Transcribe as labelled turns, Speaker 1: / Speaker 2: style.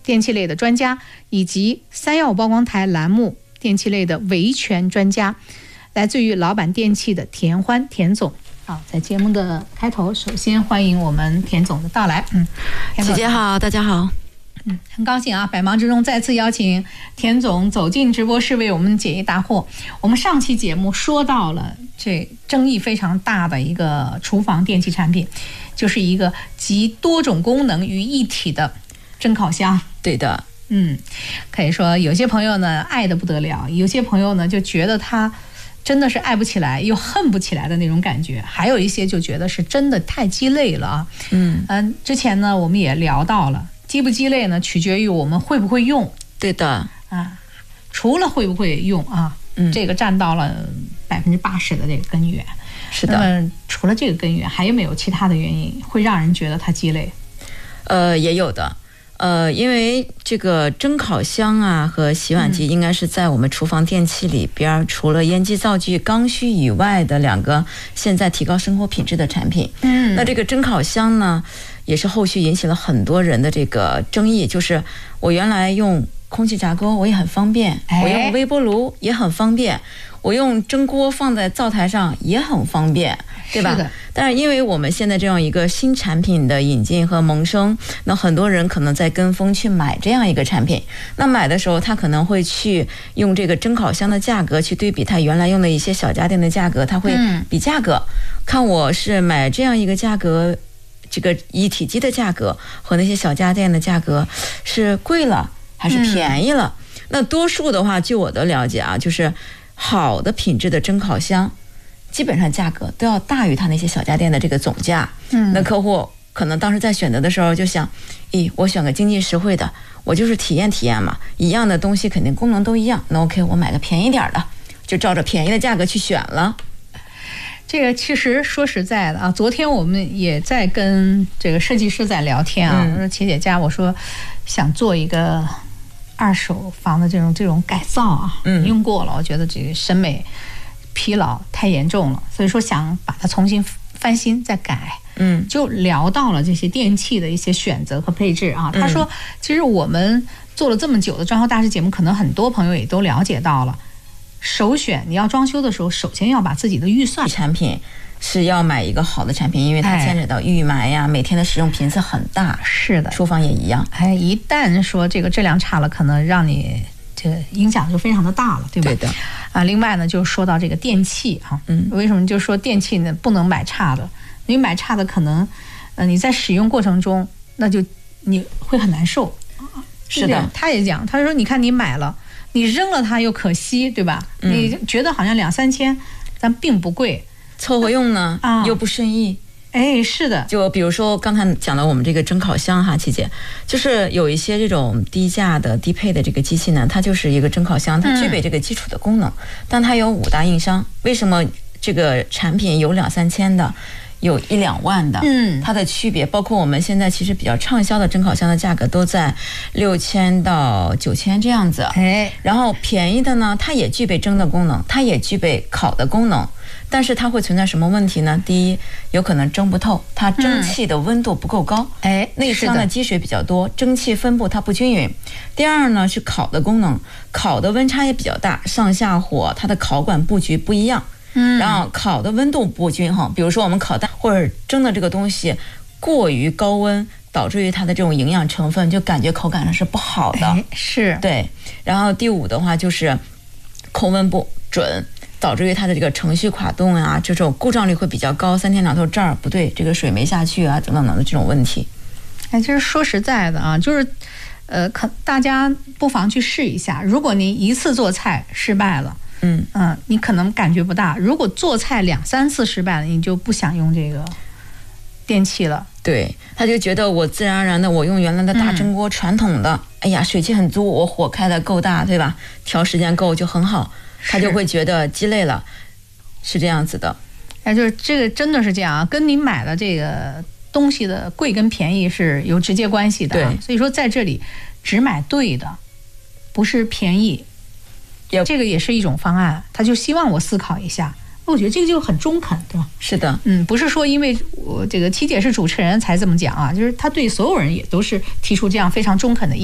Speaker 1: 电器类的专家，以及315曝光台栏目电器类的维权专家，来自于老板电器的田欢田总。好，在节目的开头，首先欢迎我们田总的到来。
Speaker 2: 姐姐好，大家好。
Speaker 1: 很高兴啊，百忙之中再次邀请田总走进直播室为我们解疑答惑。我们上期节目说到了这争议非常大的一个厨房电器产品，就是一个集多种功能于一体的蒸烤箱。
Speaker 2: 对的，
Speaker 1: 可以说有些朋友呢爱得不得了，有些朋友呢就觉得他真的是爱不起来又恨不起来的那种感觉，还有一些就觉得是真的太鸡肋了啊。之前呢我们也聊到了，鸡不鸡肋呢取决于我们会不会用。
Speaker 2: 对的
Speaker 1: 啊，除了会不会用啊，这个占到了80%的这个根源。
Speaker 2: 是的。
Speaker 1: 那么除了这个根源，还有没有其他的原因会让人觉得它鸡肋？
Speaker 2: 也有的。因为这个蒸烤箱啊和洗碗机应该是在我们厨房电器里边，除了烟机、灶具、刚需以外的2个现在提高生活品质的产品。那这个蒸烤箱呢，也是后续引起了很多人的这个争议，就是我原来用空气炸锅我也很方便，我用微波炉也很方便，我用蒸锅放在灶台上也很方便，对吧？但是因为我们现在这样一个新产品的引进和萌生，那很多人可能在跟风去买这样一个产品，那买的时候他可能会去用这个蒸烤箱的价格去对比他原来用的一些小家电的价格，他会比价格，看我是买这样一个价格，这个一体机的价格和那些小家电的价格是贵了还是便宜了。那多数的话，据我的了解啊，就是好的品质的蒸烤箱基本上价格都要大于它那些小家电的这个总价。那客户可能当时在选择的时候就想，我选个经济实惠的，我就是体验体验嘛，一样的东西肯定功能都一样，那 OK 我买个便宜点的，就照着便宜的价格去选了。
Speaker 1: 这个其实说实在的啊，昨天我们也在跟这个设计师在聊天啊，我说琪姐家，我说想做一个2手房的这种改造啊，用过了，我觉得这个审美疲劳太严重了，所以说想把它重新翻新再改。就聊到了这些电器的一些选择和配置啊。他说，其实我们做了这么久的装修大师节目，可能很多朋友也都了解到了，首选你要装修的时候，首先要把自己的预算，
Speaker 2: 产品是要买一个好的产品，因为它牵扯到预埋呀，每天的使用频次很大。是的，厨房也一样。
Speaker 1: 一旦说这个质量差了，可能让你这个影响就非常的大了，对吧？对的。另外呢，就是说到这个电器啊，为什么就说电器呢不能买差的？你买差的可能，你在使用过程中，那就你会很难受。
Speaker 2: 是的，
Speaker 1: 他也讲，他说你看你买了，你扔了它又可惜，对吧？你觉得好像2-3千，但并不贵，
Speaker 2: 凑合用呢又不顺意。
Speaker 1: 是的，
Speaker 2: 就比如说刚才讲到我们这个蒸烤箱哈，琪姐，就是有一些这种低价的低配的这个机器呢，它就是一个蒸烤箱，它具备这个基础的功能，但它有5大硬伤。为什么这个产品有2-3千的，有1-2万的？它的区别包括我们现在其实比较畅销的蒸烤箱的价格都在6000到9000这样子。然后便宜的呢，它也具备蒸的功能，它也具备烤的功能。但是它会存在什么问题呢？第一，有可能蒸不透，它蒸汽的温度不够高，内箱的积水比较多，蒸汽分布它不均匀。第二呢，是烤的功能，烤的温差也比较大，上下火它的烤管布局不一样，然后烤的温度不均衡，比如说我们烤蛋或者蒸的这个东西过于高温，导致于它的这种营养成分就感觉口感上是不好的。
Speaker 1: 是对。
Speaker 2: 然后第5的话就是控温不准，导致于它的这个程序垮动啊，这种故障率会比较高，3天2头这儿不对，这个水没下去啊，等等的这种问题。
Speaker 1: 其实说实在的啊，就是大家不妨去试一下。如果你一次做菜失败了，你可能感觉不大；如果做菜2-3次失败了，你就不想用这个电器了。
Speaker 2: 对，他就觉得我自然而然的，我用原来的大蒸锅传统的，哎呀，水汽很足，我火开的够大，对吧？调时间够就很好。他就会觉得鸡肋了，是这样子的。
Speaker 1: 就是这个真的是这样啊，跟你买的这个东西的贵跟便宜是有直接关系的。对，所以说在这里只买对的，不是便宜，这个也是一种方案。他就希望我思考一下，我觉得这个就很中肯，对吧？
Speaker 2: 是的，
Speaker 1: 不是说因为我这个七姐是主持人才这么讲啊，就是他对所有人也都是提出这样非常中肯的意见。